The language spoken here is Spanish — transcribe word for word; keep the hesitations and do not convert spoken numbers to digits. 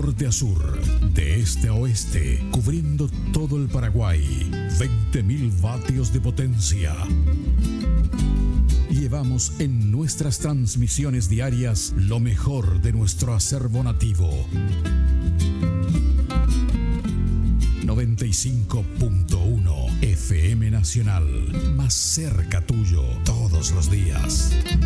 norte a sur, de este a oeste, cubriendo todo el Paraguay. veinte mil vatios de potencia. Llevamos en nuestras transmisiones diarias lo mejor de nuestro acervo nativo. noventa y cinco punto uno F M Nacional, más cerca tuyo todos los días.